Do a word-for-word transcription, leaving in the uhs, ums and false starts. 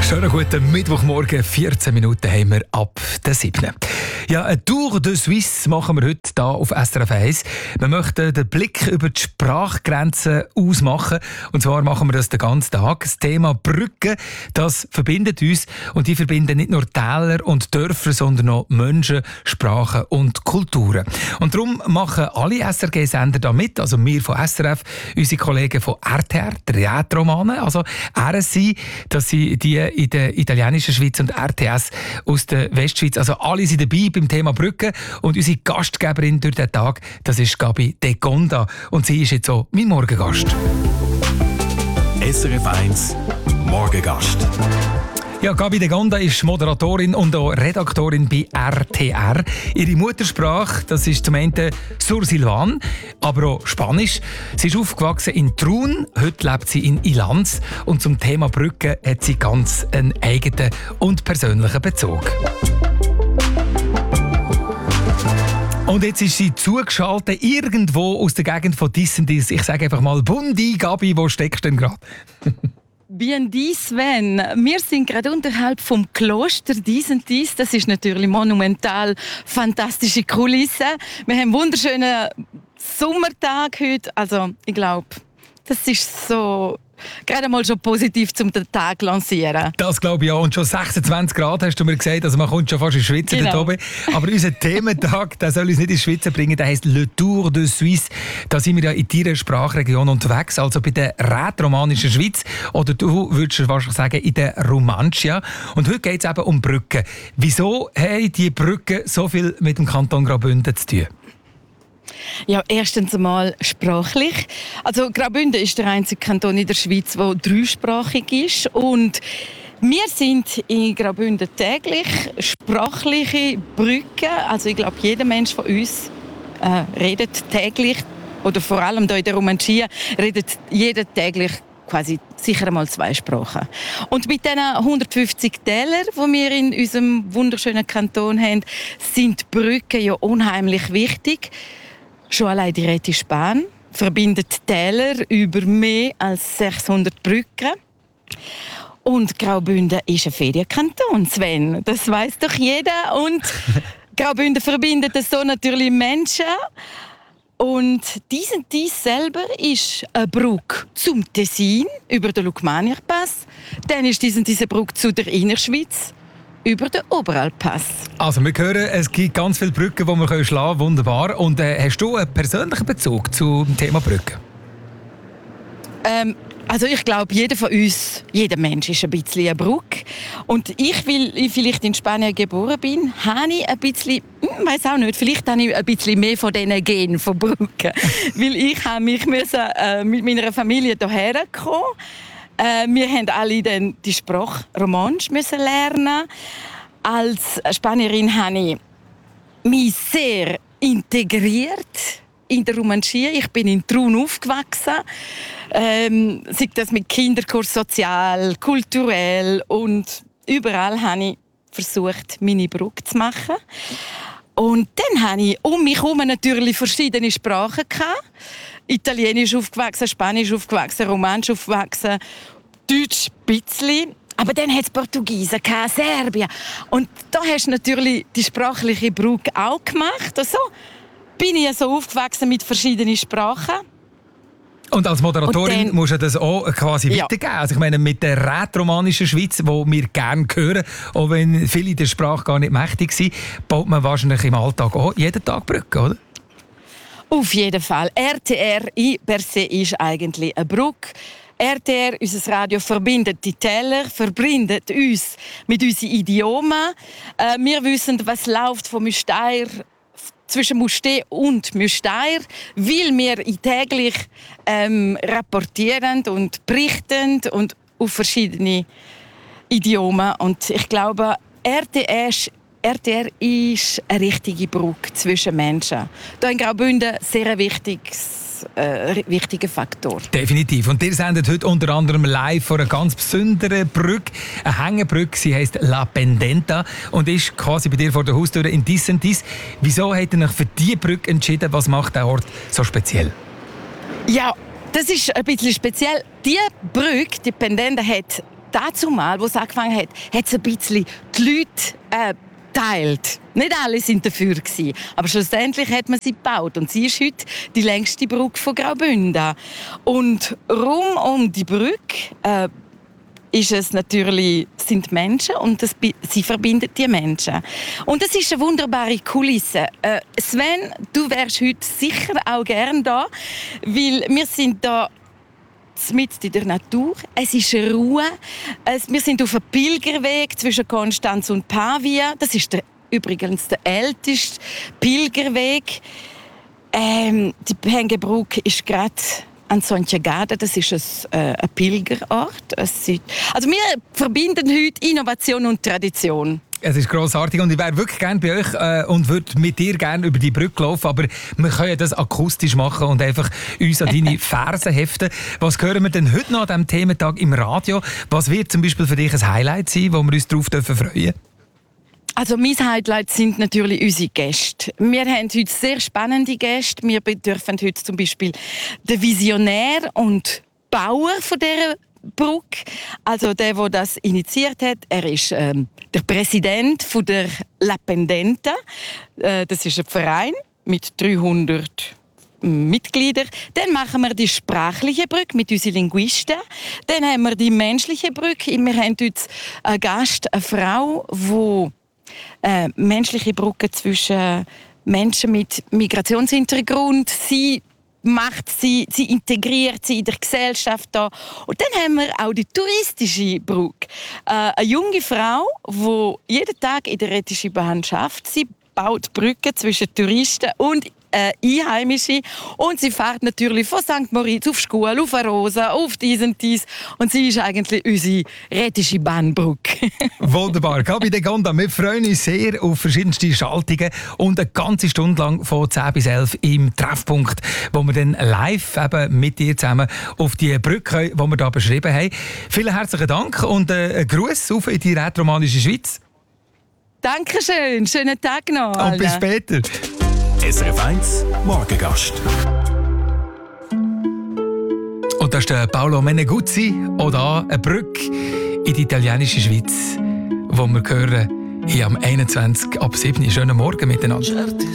Schönen guten Mittwochmorgen, vierzehn Minuten haben wir ab der siebten Ja, eine Tour de Suisse machen wir heute hier auf S R F eins. Wir möchten den Blick über die Sprachgrenzen ausmachen. Und zwar machen wir das den ganzen Tag. Das Thema Brücken, das verbindet uns. Und die verbinden nicht nur Täler und Dörfer, sondern auch Menschen, Sprachen und Kulturen. Und darum machen alle S R G-Sender da mit. Also wir von S R F, unsere Kollegen von R T R, die Rätromane, also R S I, das sind die in der italienischen Schweiz und R T S aus der Westschweiz. Also alle sind dabei beim Thema Brücken. Und unsere Gastgeberin durch den Tag, das ist Gabi De Gonda. Und sie ist jetzt so mein Morgengast. S R F eins Morgengast. Ja, Gabi De Gonda ist Moderatorin und auch Redaktorin bei R T R. Ihre Muttersprache, das ist zum einen Sursilvan, aber auch Spanisch. Sie ist aufgewachsen in Trun, heute lebt sie in Ilanz. Und zum Thema Brücken hat sie ganz einen eigenen und persönlichen Bezug. Und jetzt ist sie zugeschaltet, irgendwo aus der Gegend von Dissendis. Ich sage einfach mal, Bundi, Gabi, wo steckst du denn gerade? Bien dies, Sven. Wir sind gerade unterhalb vom Kloster Dissendis. Das ist natürlich monumental, fantastische Kulisse. Wir haben einen wunderschönen Sommertag heute. Also, ich glaube, das ist so gerade mal schon positiv zum den Tag lancieren. Das glaube ich auch. Und schon sechsundzwanzig Grad hast du mir gesagt, also man kommt schon fast in Schwitzen genau. dort oben. Aber unser Thementag, der soll uns nicht in Schwitzen bringen, der heisst «Le Tour de Suisse». Da sind wir ja in deiner Sprachregion unterwegs, also bei der rätromanischen Schweiz. Oder du würdest wahrscheinlich sagen, in der Romancia. Und heute geht es eben um Brücken. Wieso haben die Brücken so viel mit dem Kanton Graubünden zu tun? Ja, erstens einmal sprachlich. Also Graubünden ist der einzige Kanton in der Schweiz, der dreisprachig ist. Und wir sind in Graubünden täglich sprachliche Brücken. Also ich glaube, jeder Mensch von uns äh, redet täglich, oder vor allem hier in der Romancia, redet jeder täglich quasi sicher einmal zwei Sprachen. Und mit diesen hundertfünfzig Tälern, die wir in unserem wunderschönen Kanton haben, sind Brücken ja unheimlich wichtig. Schon allein die Rätische Bahn verbindet Täler über mehr als sechshundert Brücken. Und Graubünden ist ein Ferienkanton, Sven. Das weiss doch jeder. Und Graubünden verbindet so natürlich Menschen. Und diesen dies selber ist eine Brücke zum Tessin über den Lukmanierpass. Dann ist diesen diese Brücke zu der Innerschweiz über den Oberalppass. Also wir hören, es gibt ganz viele Brücken, die wir schlagen können. Wunderbar. Und äh, hast du einen persönlichen Bezug zum Thema Brücken? Ähm, also ich glaube, jeder von uns, jeder Mensch ist ein bisschen eine Brücke. Und ich, weil ich vielleicht in Spanien geboren bin, habe ich ein bisschen, ich weiss auch nicht, vielleicht habe ich ein bisschen mehr von diesen Genen von Brücken. Weil ich habe mich müssen, äh, mit meiner Familie hierher kommen. Äh, wir haben alle dann die Sprache Romansch müssen lernen. Als Spanierin habe ich mich sehr integriert in der Romancia. Ich bin in Trun aufgewachsen. Ähm, sei das mit Kinderkurs, sozial, kulturell und überall habe ich versucht, meine Brücke zu machen. Und dann habe ich um mich herum natürlich verschiedene Sprachen gehabt. Italienisch aufgewachsen, Spanisch aufgewachsen, Romanisch aufgewachsen, Deutsch ein bisschen. Aber dann hat es Portugiesen, Serbien. Und da hast du natürlich die sprachliche Brücke auch gemacht. Also bin ich so aufgewachsen mit verschiedenen Sprachen. Und als Moderatorin Und dann, musst du das auch quasi ja. weitergeben. Also ich meine, mit der rätromanischen Schweiz, die wir gerne hören, auch wenn viele der Sprache gar nicht mächtig sind, baut man wahrscheinlich im Alltag auch jeden Tag Brücken, oder? Auf jeden Fall. R T R I per se ist eigentlich eine Brücke. R T R, unser Radio, verbindet die Täler, verbindet uns mit unseren Idiomen. Äh, wir wissen, was läuft von Müstair zwischen Muste und Müstair, weil wir täglich ähm, rapportieren und berichten und auf verschiedene Idiomen. Und ich glaube, R T R R T R ist eine richtige Brücke zwischen Menschen. Hier in Graubünden sehr ein wichtiges, äh, wichtiger Faktor. Definitiv. Und ihr sendet heute unter anderem live von einer ganz besonderen Brücke, eine Hängebrücke. Sie heisst La Pendenta und ist quasi bei dir vor der Haustür in Dissendis. Wieso habt ihr euch für diese Brücke entschieden? Was macht der Ort so speziell? Ja, das ist ein bisschen speziell. Die Brücke, die Pendenta, hat dazu mal, wo es angefangen hat, hat es ein bisschen die Leute äh, geteilt. Nicht alle waren dafür gewesen, aber schlussendlich hat man sie gebaut und sie ist heute die längste Brücke von Graubünden. Und rum um die Brücke äh, ist es natürlich, sind Menschen und das, sie verbindet die Menschen. Und das ist eine wunderbare Kulisse. Äh, Sven, du wärst heute sicher auch gerne da, weil wir sind da mitten in der Natur. Es ist Ruhe. Es, wir sind auf einem Pilgerweg zwischen Konstanz und Pavia. Das ist der, übrigens der älteste Pilgerweg. Ähm, die Hängebrücke ist gerade an Santiago, das ist ein, äh, ein Pilgerort. Also wir verbinden heute Innovation und Tradition. Es ist grossartig und ich wäre wirklich gerne bei euch äh, und würde mit dir gerne über die Brücke laufen, aber wir können das akustisch machen und einfach uns an deine Fersen heften. Was hören wir denn heute noch an diesem Thementag im Radio? Was wird zum Beispiel für dich ein Highlight sein, wo wir uns darauf freuen dürfen? Also mein Highlight sind natürlich unsere Gäste. Wir haben heute sehr spannende Gäste. Wir dürfen heute zum Beispiel den Visionär und Bauer von dieser Brücke, also der, der das initiiert hat. Er ist ähm, der Präsident von der La Pendente. Äh, das ist ein Verein mit dreihundert Mitgliedern. Dann machen wir die sprachliche Brücke mit unseren Linguisten. Dann haben wir die menschliche Brücke. Wir haben heute einen Gast, eine Frau, die Äh, menschliche Brücke zwischen Menschen mit Migrationshintergrund. Sie macht sie, sie integriert sie in der Gesellschaft da. Und dann haben wir auch die touristische Brücke. Äh, eine junge Frau, die jeden Tag in der Rätischen Bahn schafft. Sie baut Brücken zwischen Touristen und äh, Einheimische. Und sie fährt natürlich von Sankt Moritz auf Schkuhl, auf Arosa, auf dies und dies. Und sie ist eigentlich unsere Rätische Bahnbrücke. Wunderbar. Gabi de Gonda, wir freuen uns sehr auf verschiedenste Schaltungen und eine ganze Stunde lang von zehn bis elf im Treffpunkt, wo wir dann live eben mit dir zusammen auf die Brücke, die wir hier beschrieben haben. Vielen herzlichen Dank und äh, einen Gruß auf in die rätoromanische Schweiz. Dankeschön. Schönen Tag noch. Und Alter. bis später. S R F eins Morgengast. Und das ist der Paolo Meneguzzi, auch hier eine Brücke in die italienische Schweiz, wo wir hören hier am einundzwanzig ab sieben. Schönen Morgen miteinander.